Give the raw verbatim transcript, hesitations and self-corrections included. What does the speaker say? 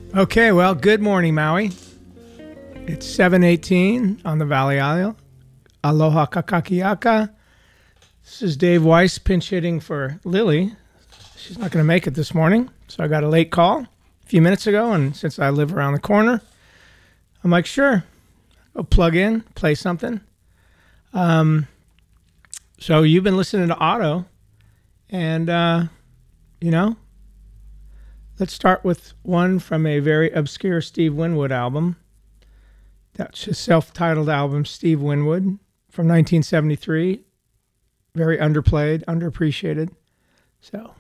Okay, well, good morning, Maui. It's seven eighteen on the Valley Isle. Aloha kakakiaka. This is Dave Weiss pinch hitting for Lily. She's not going to make it this morning, so I got a late call a few minutes ago, and since I live around the corner, I'm like, sure, go plug in, play something. Um, so you've been listening to Otto, and, uh, you know, let's start with one from a very obscure Steve Winwood album. That's his self-titled album, Steve Winwood, from nineteen seventy-three. Very underplayed, underappreciated. So